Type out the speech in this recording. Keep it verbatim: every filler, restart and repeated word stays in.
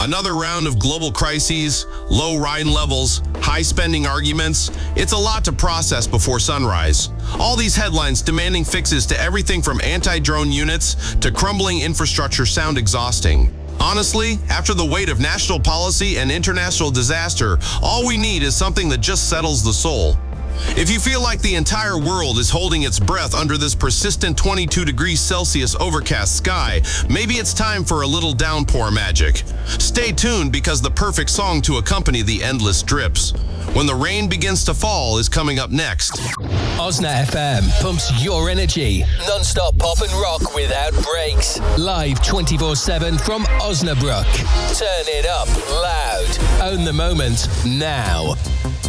Another round of global crises, low Rhine levels, high spending arguments. It's a lot to process before sunrise. All these headlines demanding fixes to everything from anti-drone units to crumbling infrastructure sound exhausting. Honestly, after the weight of national policy and international disaster, all we need is something that just settles the soul. If you feel like the entire world is holding its breath under this persistent twenty-two degrees Celsius overcast sky, maybe it's time for a little downpour magic. Stay tuned because the perfect song to accompany the endless drips, When the Rain Begins to Fall, is coming up next. Osna F M pumps your energy. Non-stop pop and rock without breaks. Live twenty-four seven from Osnabrück. Turn it up loud. Own the moment now.